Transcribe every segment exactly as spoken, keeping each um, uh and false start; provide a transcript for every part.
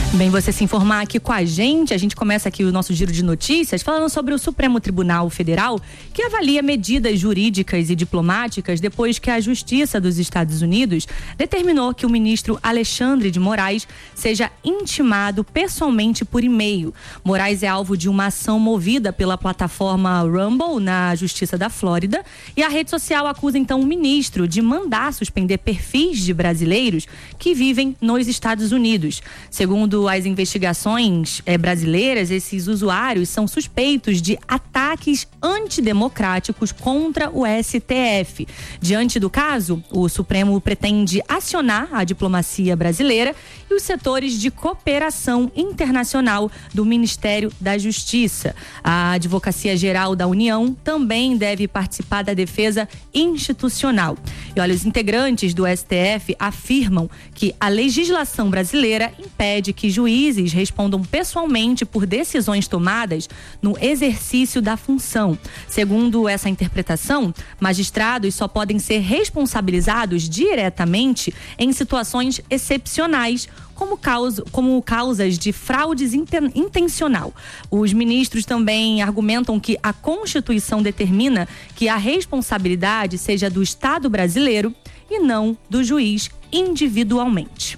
Bem, você se informar aqui com a gente, a gente começa aqui o nosso giro de notícias falando sobre o Supremo Tribunal Federal, que avalia medidas jurídicas e diplomáticas depois que a Justiça dos Estados Unidos determinou que o ministro Alexandre de Moraes seja intimado pessoalmente por e-mail. Moraes é alvo de uma ação movida pela plataforma Rumble na Justiça da Flórida e a rede social acusa então o ministro de mandar suspender perfis de brasileiros que vivem nos Estados Unidos. Segundo as investigações eh, brasileiras, esses usuários são suspeitos de ataques antidemocráticos contra o S T F. Diante do caso, o Supremo pretende acionar a diplomacia brasileira e os setores de cooperação internacional do Ministério da Justiça. A Advocacia Geral da União também deve participar da defesa institucional. E olha, os integrantes do S T F afirmam que a legislação brasileira impede que juízes respondam pessoalmente por decisões tomadas no exercício da função. Segundo essa interpretação, magistrados só podem ser responsabilizados diretamente em situações excepcionais, como, causa, como causas de fraudes inten, intencional. Os ministros também argumentam que a Constituição determina que a responsabilidade seja do Estado brasileiro e não do juiz individualmente.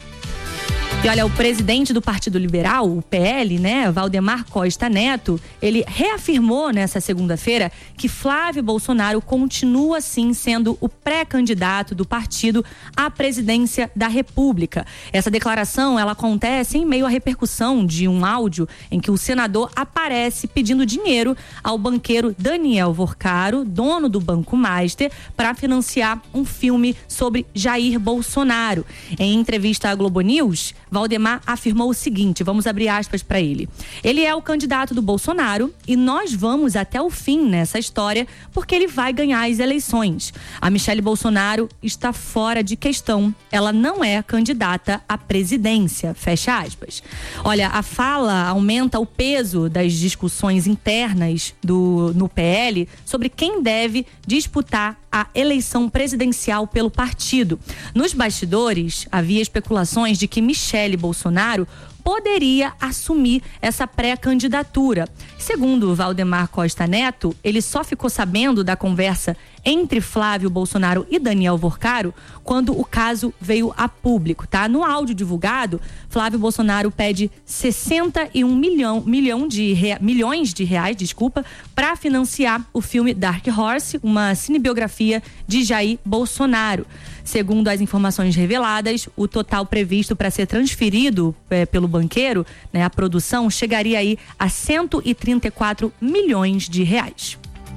E olha, o presidente do Partido Liberal, o P L, né, Valdemar Costa Neto, ele reafirmou nessa segunda-feira que Flávio Bolsonaro continua sim sendo o pré-candidato do partido à presidência da República. Essa declaração, ela acontece em meio à repercussão de um áudio em que o senador aparece pedindo dinheiro ao banqueiro Daniel Vorcaro, dono do Banco Master, para financiar um filme sobre Jair Bolsonaro. Em entrevista à Globo News, Valdemar afirmou o seguinte, vamos abrir aspas para ele. Ele é o candidato do Bolsonaro e nós vamos até o fim nessa história porque ele vai ganhar as eleições. A Michelle Bolsonaro está fora de questão. Ela não é candidata à presidência. Fecha aspas. Olha, a fala aumenta o peso das discussões internas do, no P L sobre quem deve disputar a eleição presidencial pelo partido. Nos bastidores, havia especulações de que Michelle Bolsonaro poderia assumir essa pré-candidatura. Segundo Valdemar Costa Neto, ele só ficou sabendo da conversa entre Flávio Bolsonaro e Daniel Vorcaro quando o caso veio a público, tá? No áudio divulgado, Flávio Bolsonaro pede sessenta e um milhão, milhão de rea, milhões de reais, desculpa, para financiar o filme Dark Horse, uma cinebiografia de Jair Bolsonaro. Segundo as informações reveladas, o total previsto para ser transferido é, pelo banqueiro, né, a produção chegaria aí a cento e trinta e quatro milhões de reais.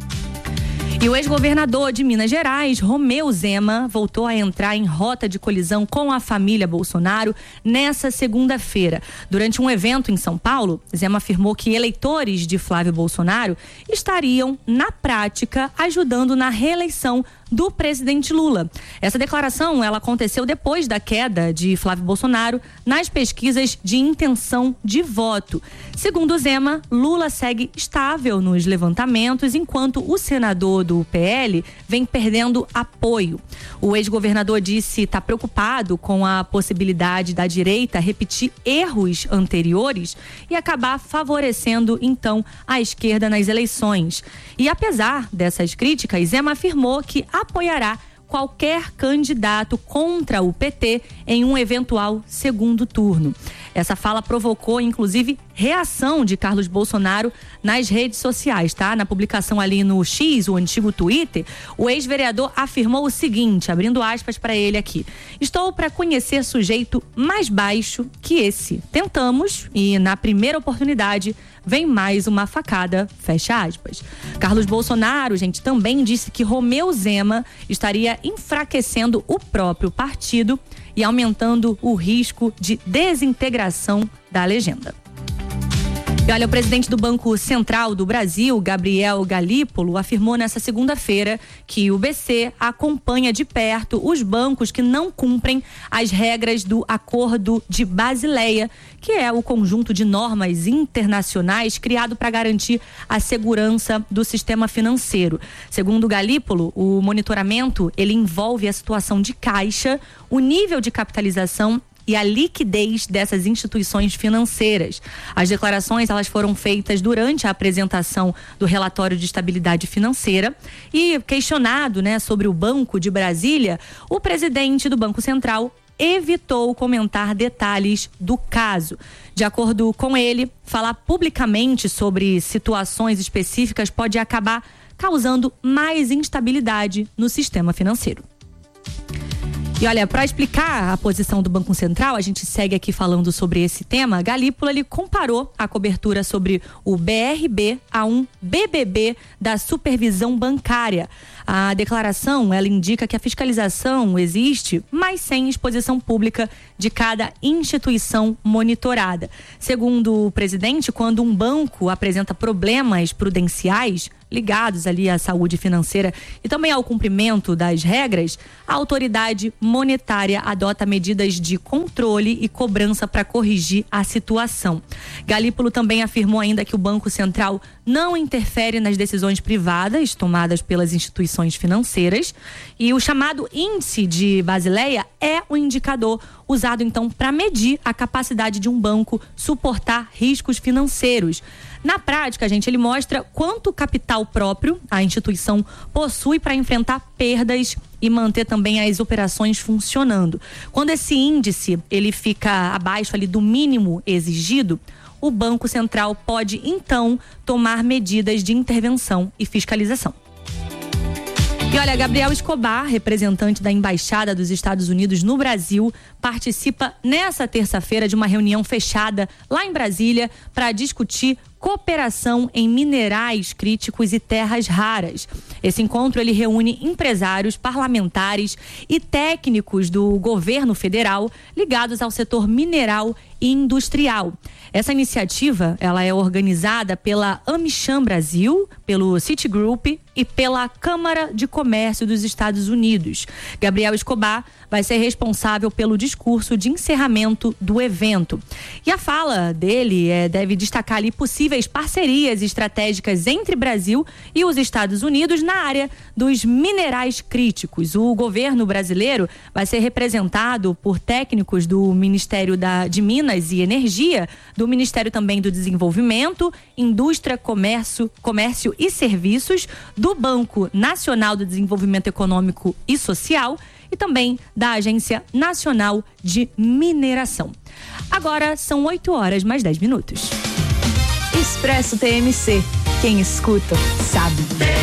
E o ex-governador de Minas Gerais, Romeu Zema, voltou a entrar em rota de colisão com a família Bolsonaro nessa segunda-feira. Durante um evento em São Paulo, Zema afirmou que eleitores de Flávio Bolsonaro estariam, na prática, ajudando na reeleição do presidente Lula. Essa declaração, ela aconteceu depois da queda de Flávio Bolsonaro nas pesquisas de intenção de voto. Segundo Zema, Lula segue estável nos levantamentos, enquanto o senador do P L vem perdendo apoio. O ex-governador disse estar preocupado com a possibilidade da direita repetir erros anteriores e acabar favorecendo, então, a esquerda nas eleições. E apesar dessas críticas, Zema afirmou que apoiará qualquer candidato contra o P T em um eventual segundo turno. Essa fala provocou, inclusive, reação de Carlos Bolsonaro nas redes sociais, tá? Na publicação ali no X, o antigo Twitter, o ex-vereador afirmou o seguinte, abrindo aspas para ele aqui: estou para conhecer sujeito mais baixo que esse. Tentamos e, na primeira oportunidade, vem mais uma facada, fecha aspas. Carlos Bolsonaro, gente, também disse que Romeu Zema estaria enfraquecendo o próprio partido e aumentando o risco de desintegração da legenda. E olha, o presidente do Banco Central do Brasil, Gabriel Galípolo, afirmou nessa segunda-feira que o B C acompanha de perto os bancos que não cumprem as regras do Acordo de Basileia, que é o conjunto de normas internacionais criado para garantir a segurança do sistema financeiro. Segundo Galípolo, o monitoramento ele envolve a situação de caixa, o nível de capitalização e a liquidez dessas instituições financeiras. As declarações elas foram feitas durante a apresentação do relatório de estabilidade financeira e questionado, né, sobre o Banco de Brasília, o presidente do Banco Central evitou comentar detalhes do caso. De acordo com ele, falar publicamente sobre situações específicas pode acabar causando mais instabilidade no sistema financeiro. E olha, para explicar a posição do Banco Central, a gente segue aqui falando sobre esse tema. Galípolo, ele comparou a cobertura sobre o B R B a um B B B da supervisão bancária. A declaração, ela indica que a fiscalização existe, mas sem exposição pública de cada instituição monitorada. Segundo o presidente, quando um banco apresenta problemas prudenciais ligados ali à saúde financeira e também ao cumprimento das regras, a autoridade monetária adota medidas de controle e cobrança para corrigir a situação. Galípolo também afirmou ainda que o Banco Central não interfere nas decisões privadas tomadas pelas instituições financeiras e o chamado índice de Basileia é um indicador usado então para medir a capacidade de um banco suportar riscos financeiros. Na prática, gente, ele mostra quanto capital próprio a instituição possui para enfrentar perdas e manter também as operações funcionando. Quando esse índice ele fica abaixo ali do mínimo exigido, o Banco Central pode então tomar medidas de intervenção e fiscalização. E olha, Gabriel Escobar, representante da Embaixada dos Estados Unidos no Brasil, participa nessa terça-feira de uma reunião fechada lá em Brasília para discutir cooperação em minerais críticos e terras raras. Esse encontro ele reúne empresários, parlamentares e técnicos do governo federal ligados ao setor mineral e industrial. Essa iniciativa ela é organizada pela Amicham Brasil, pelo Citigroup e pela Câmara de Comércio dos Estados Unidos. Gabriel Escobar vai ser responsável pelo discurso de encerramento do evento. E a fala dele é, deve destacar ali possíveis parcerias estratégicas entre Brasil e os Estados Unidos na área dos minerais críticos. O governo brasileiro vai ser representado por técnicos do Ministério da, de Minas e Energia, do Ministério também do Desenvolvimento, Indústria, Comércio, Comércio e Serviços, do Banco Nacional do Desenvolvimento Econômico e Social e também da Agência Nacional de Mineração. Agora são oito horas mais dez minutos. Expresso T M C. Quem escuta, sabe.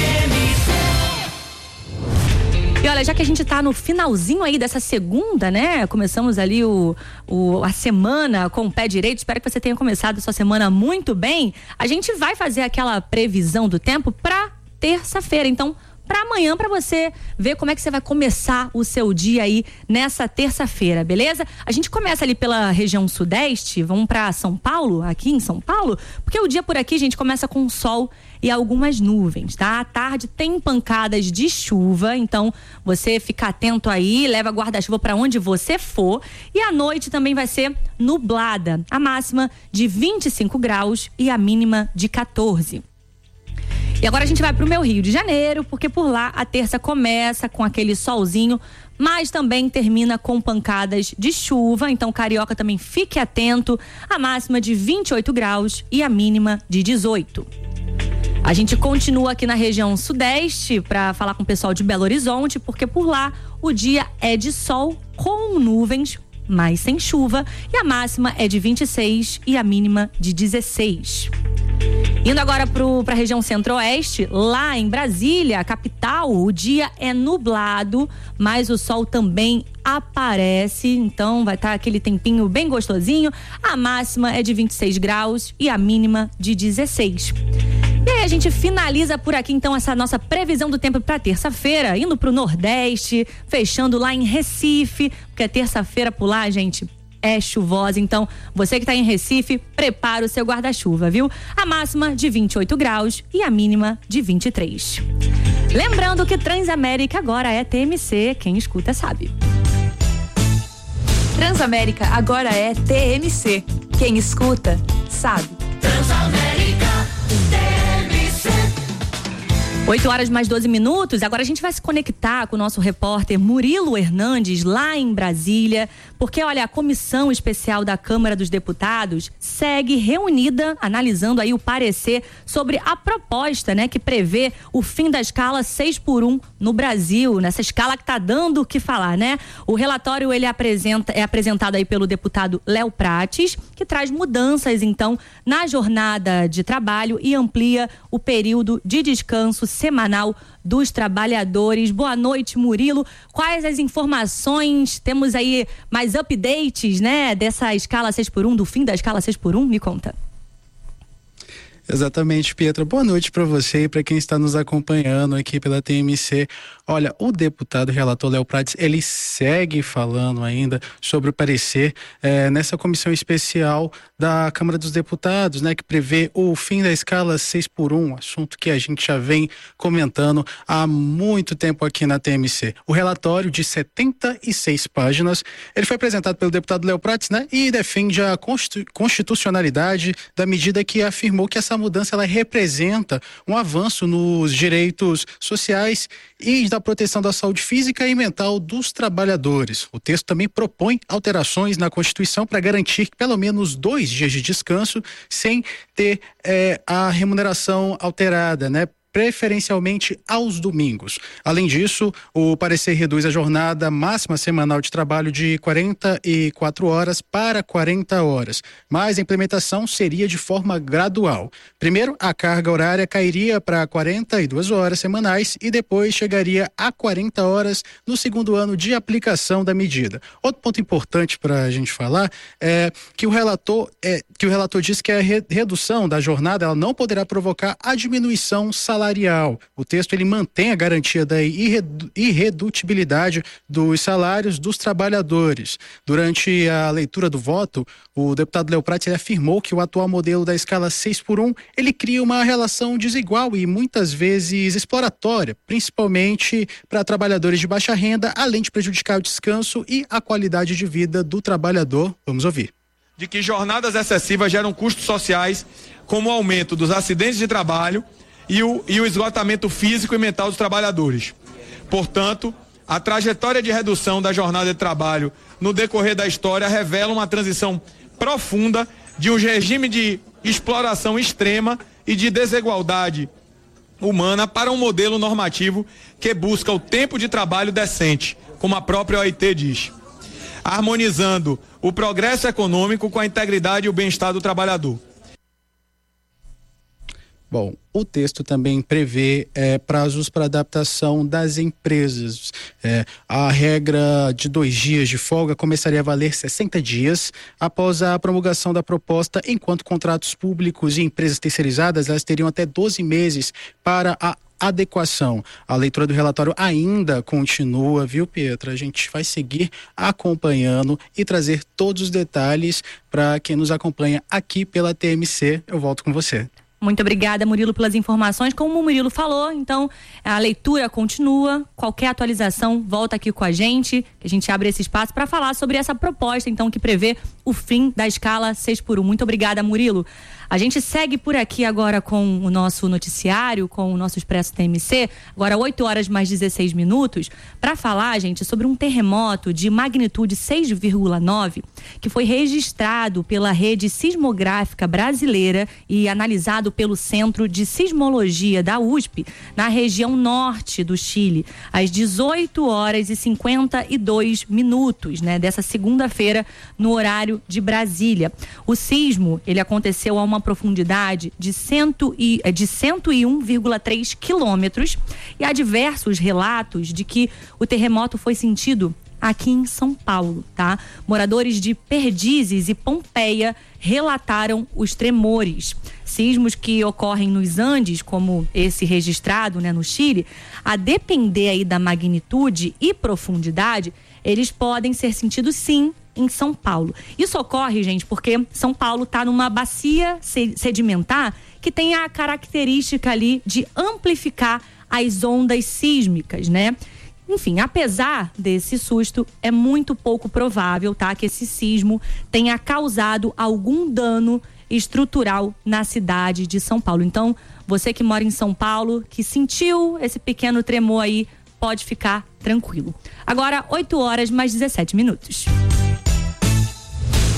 E olha, já que a gente tá no finalzinho aí dessa segunda, né? Começamos ali o, o, a semana com o pé direito. Espero que você tenha começado a sua semana muito bem. A gente vai fazer aquela previsão do tempo pra terça-feira. Então, para amanhã, para você ver como é que você vai começar o seu dia aí nessa terça-feira, beleza? A gente começa ali pela região sudeste, vamos para São Paulo, aqui em São Paulo, porque o dia por aqui, gente, começa com sol e algumas nuvens, tá? À tarde tem pancadas de chuva, então você fica atento aí, leva guarda-chuva para onde você for, e à noite também vai ser nublada, a máxima de vinte e cinco graus e a mínima de quatorze. E agora a gente vai pro meu Rio de Janeiro, porque por lá a terça começa com aquele solzinho, mas também termina com pancadas de chuva. Então, carioca, também fique atento. A máxima de vinte e oito graus e a mínima de dezoito. A gente continua aqui na região sudeste para falar com o pessoal de Belo Horizonte, porque por lá o dia é de sol com nuvens, mas sem chuva. E a máxima é de vinte e seis e a mínima de dezesseis. Indo agora para a região centro-oeste, lá em Brasília, a capital, o dia é nublado, mas o sol também aparece, então vai estar aquele tempinho bem gostosinho. A máxima é de vinte e seis graus e a mínima de dezesseis. E aí a gente finaliza por aqui então essa nossa previsão do tempo para terça-feira, indo para o Nordeste, fechando lá em Recife, porque terça-feira por lá, gente, é chuvosa, então você que está em Recife, prepara o seu guarda-chuva, viu? A máxima de vinte e oito graus e a mínima de vinte e três. Lembrando que Transamérica agora é T M C, quem escuta sabe. Transamérica agora é T M C, quem escuta sabe. Transamérica T M C. oito horas mais doze minutos, agora a gente vai se conectar com o nosso repórter Murilo Hernandes lá em Brasília, Porque, olha, a Comissão Especial da Câmara dos Deputados segue reunida, analisando aí o parecer sobre a proposta, né, que prevê o fim da escala seis por um no Brasil, nessa escala que tá dando o que falar, né? O relatório, ele apresenta, é apresentado aí pelo deputado Léo Prates, que traz mudanças, então, na jornada de trabalho e amplia o período de descanso semanal dos trabalhadores. Boa noite, Murilo. Quais as informações? Temos aí mais updates, né, dessa escala seis por um, do fim da escala seis por um? Me conta. Exatamente, Pietra. Boa noite para você e para quem está nos acompanhando aqui pela T M C. Olha, o deputado relator Léo Prates, ele segue falando ainda sobre o parecer eh, nessa comissão especial da Câmara dos Deputados, né, que prevê o fim da escala seis por um, assunto que a gente já vem comentando há muito tempo aqui na T M C. O relatório de setenta e seis páginas, ele foi apresentado pelo deputado Léo Prates, né, e defende a constitucionalidade da medida que afirmou que essa mudança ela representa um avanço nos direitos sociais e da proteção da saúde física e mental dos trabalhadores. O texto também propõe alterações na Constituição para garantir pelo menos dois dias de descanso sem ter eh, a remuneração alterada, né? Preferencialmente aos domingos. Além disso, o parecer reduz a jornada máxima semanal de trabalho de quarenta e quatro horas para quarenta horas, mas a implementação seria de forma gradual. Primeiro, a carga horária cairia para quarenta e duas horas semanais e depois chegaria a quarenta horas no segundo ano de aplicação da medida. Outro ponto importante para a gente falar é que o relator, é, que o relator diz que a re- redução da jornada ela não poderá provocar a diminuição salarial. Salarial. O texto ele mantém a garantia da irredu- irredutibilidade dos salários dos trabalhadores. Durante a leitura do voto, o deputado Léo Prates ele afirmou que o atual modelo da escala seis por um ele cria uma relação desigual e muitas vezes exploratória, principalmente para trabalhadores de baixa renda, além de prejudicar o descanso e a qualidade de vida do trabalhador. Vamos ouvir. De que jornadas excessivas geram custos sociais, como o aumento dos acidentes de trabalho E o, e o esgotamento físico e mental dos trabalhadores. Portanto, a trajetória de redução da jornada de trabalho no decorrer da história revela uma transição profunda de um regime de exploração extrema e de desigualdade humana para um modelo normativo que busca o tempo de trabalho decente, como a própria O I T diz, harmonizando o progresso econômico com a integridade e o bem-estar do trabalhador. Bom, o texto também prevê é, prazos para adaptação das empresas. É, a regra de dois dias de folga começaria a valer sessenta dias após a promulgação da proposta, enquanto contratos públicos e empresas terceirizadas elas teriam até doze meses para a adequação. A leitura do relatório ainda continua, viu, Pietra? A gente vai seguir acompanhando e trazer todos os detalhes para quem nos acompanha aqui pela T M C. Eu volto com você. Muito obrigada, Murilo, pelas informações. Como o Murilo falou, então, a leitura continua. Qualquer atualização, volta aqui com a gente, que a gente abre esse espaço para falar sobre essa proposta, então, que prevê o fim da escala seis por um. Muito obrigada, Murilo. A gente segue por aqui agora com o nosso noticiário, com o nosso Expresso T M C, agora oito horas mais dezesseis minutos, para falar, gente, sobre um terremoto de magnitude seis vírgula nove, que foi registrado pela Rede Sismográfica Brasileira e analisado pelo Centro de Sismologia da U S P, na região norte do Chile, às dezoito horas e cinquenta e dois minutos, né, dessa segunda-feira, no horário de Brasília. O sismo, ele aconteceu a uma profundidade de, cento e, de cento e um vírgula três quilômetros e há diversos relatos de que o terremoto foi sentido aqui em São Paulo, tá? Moradores de Perdizes e Pompeia relataram os tremores. Sismos que ocorrem nos Andes, como esse registrado, né, no Chile, a depender aí da magnitude e profundidade, eles podem ser sentidos sim em São Paulo. Isso ocorre, gente, porque São Paulo está numa bacia sedimentar que tem a característica ali de amplificar as ondas sísmicas, né? Enfim, apesar desse susto, é muito pouco provável, tá, que esse sismo tenha causado algum dano estrutural na cidade de São Paulo. Então, você que mora em São Paulo, que sentiu esse pequeno tremor aí, pode ficar tranquilo. Agora, oito horas mais dezessete minutos.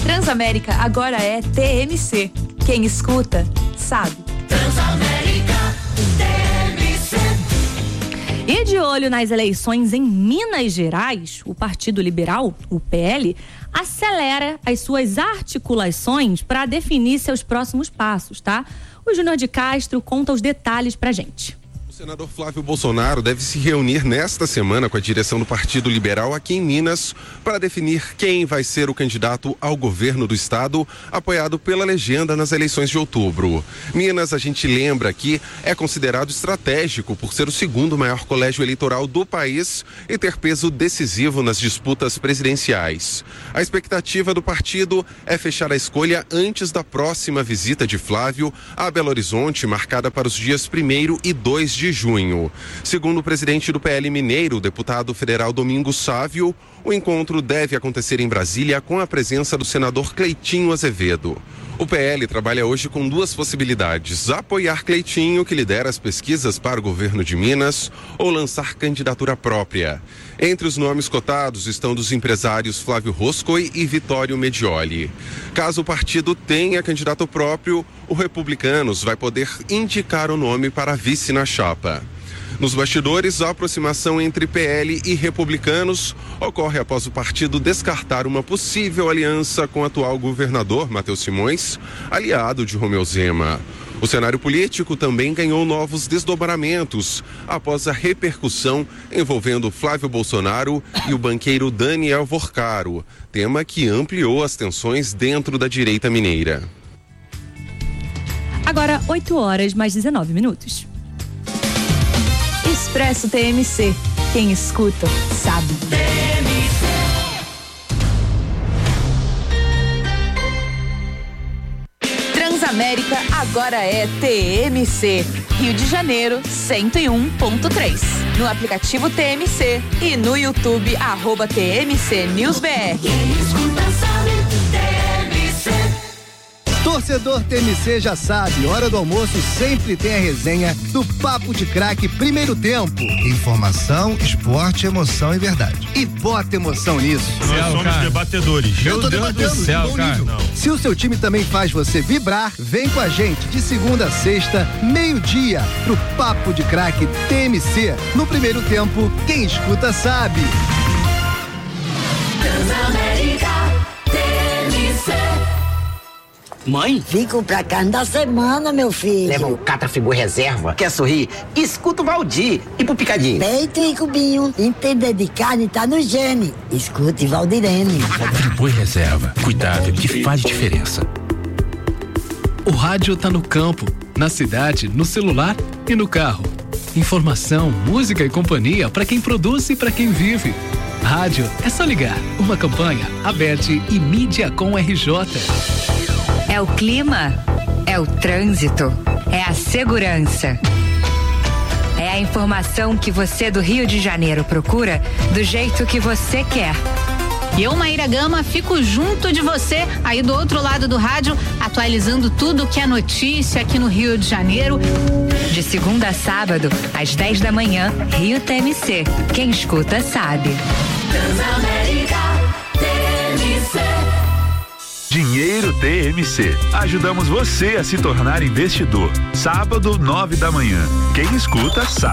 Transamérica agora é T M C. Quem escuta, sabe. Transamérica T M C. E de olho nas eleições em Minas Gerais, o Partido Liberal, o P L, acelera as suas articulações para definir seus próximos passos, tá? O Júnior de Castro conta os detalhes pra gente. O senador Flávio Bolsonaro deve se reunir nesta semana com a direção do Partido Liberal aqui em Minas para definir quem vai ser o candidato ao governo do estado, apoiado pela legenda nas eleições de outubro. Minas, a gente lembra que é considerado estratégico por ser o segundo maior colégio eleitoral do país e ter peso decisivo nas disputas presidenciais. A expectativa do partido é fechar a escolha antes da próxima visita de Flávio a Belo Horizonte, marcada para os dias primeiro e dois de junho. Segundo o presidente do P L Mineiro, o deputado federal Domingos Sávio, o encontro deve acontecer em Brasília com a presença do senador Cleitinho Azevedo. O P L trabalha hoje com duas possibilidades: apoiar Cleitinho, que lidera as pesquisas para o governo de Minas, ou lançar candidatura própria. Entre os nomes cotados estão dos empresários Flávio Roscoe e Vitório Medioli. Caso o partido tenha candidato próprio, o Republicanos vai poder indicar o nome para vice na chapa. Nos bastidores, a aproximação entre P L e Republicanos ocorre após o partido descartar uma possível aliança com o atual governador Matheus Simões, aliado de Romeu Zema. O cenário político também ganhou novos desdobramentos após a repercussão envolvendo Flávio Bolsonaro e o banqueiro Daniel Vorcaro, tema que ampliou as tensões dentro da direita mineira. Agora, oito horas mais dezenove minutos. Expresso T M C. Quem escuta, sabe. T M C. Transamérica agora é T M C. Rio de Janeiro, cento e um ponto três. No aplicativo T M C e no YouTube, arroba T M C News B R. Quem escuta sabe. T M C. Torcedor T M C já sabe, hora do almoço sempre tem a resenha do Papo de Craque Primeiro Tempo. Informação, esporte, emoção e verdade. E bota emoção nisso. Nós somos cara. debatedores. Eu tô Deus debatendo, do céu, cara. Não. Se o seu time também faz você vibrar, vem com a gente de segunda a sexta, meio-dia, pro Papo de Craque T M C. No Primeiro Tempo, quem escuta sabe. Transamérica T M C. Mãe? Fico pra carne da semana, meu filho. Leva o Catrafigu Reserva. Quer sorrir? Escuta o Valdir. E pro Picadinho? Peito e cubinho. Entender de carne tá no gene. Escute Valdirene. Friboi Reserva. Cuidado que faz diferença. O rádio tá no campo, na cidade, no celular e no carro. Informação, música e companhia para quem produz e para quem vive. Rádio é só ligar. Uma campanha, Aberte e Mídia com R J. É o clima, é o trânsito, é a segurança. É a informação que você do Rio de Janeiro procura do jeito que você quer. E eu, Maíra Gama, fico junto de você, aí do outro lado do rádio, atualizando tudo que é notícia aqui no Rio de Janeiro. De segunda a sábado, às dez da manhã, Rio T M C. Quem escuta sabe. Transamérica T M C. Dinheiro T M C. Ajudamos você a se tornar investidor. Sábado, nove da manhã. Quem escuta sabe.